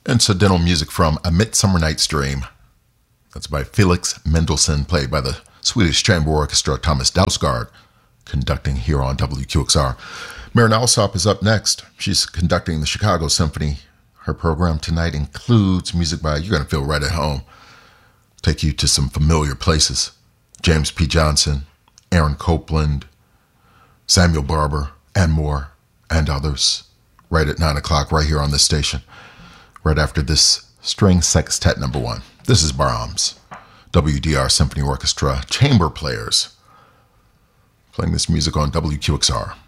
Incidental music from A Midsummer Night's Dream. That's by Felix Mendelssohn, played by the Swedish Chamber Orchestra, Thomas Dausgaard, conducting here on WQXR. Maren Alsop is up next. She's conducting the Chicago Symphony. Her program tonight includes music by, you're going to feel right at home, take you to some familiar places. James P. Johnson, Aaron Copland, Samuel Barber, and more, and others, right at 9 o'clock, right here on this station, right after this string sextet number 1. This is Brahms, WDR Symphony Orchestra, chamber players, playing this music on WQXR.